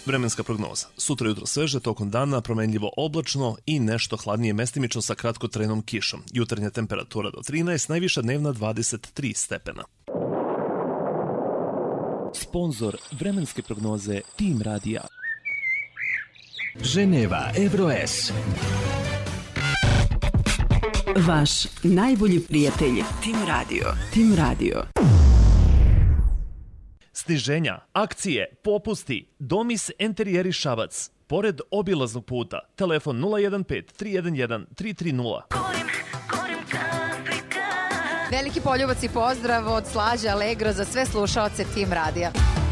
Vremenska prognoza. Sutra jutro sveže, tokom dana promenljivo oblačno i nešto hladnije mestimično sa kratkotrenom kišom. Jutarnja temperatura do 13, najviša dnevna 23 stepena. Sponzor vremenske prognoze Tim Radija. Ženeva Evroes. Vaš najbolji prijatelj Tim Radio. Tim Radio. Sniženja, akcije, popusti, Domis Enterijeri Šabac. Pored obilaznog puta, telefon 015 311 330. Veliki poljubac i pozdrav od Slađe Allegro za sve slušaoce Tim Radija.